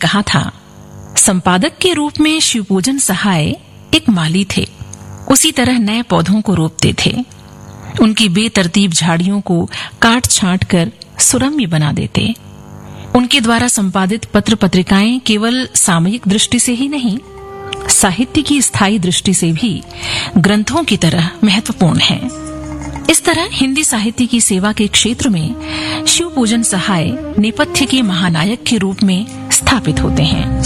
कहा था, संपादक के रूप में शिवपूजन सहाय एक माली थे। उसी तरह नए पौधों को रोपते थे। उनकी बेतरतीब झाड़ियों को काट छांट कर सुरम्य बना देते। उनके द्वारा संपादित पत्र पत्रिकाएं केवल सामयिक दृष्टि से ही नहीं, साहित्य की स्थायी दृष्टि से भी ग्रंथों की तरह महत्वपूर्ण हैं। इस तरह हिंदी साहित्य की सेवा के क्षेत्र में शिवपूजन सहाय नेपथ्य के महानायक के रूप में स्थापित होते हैं।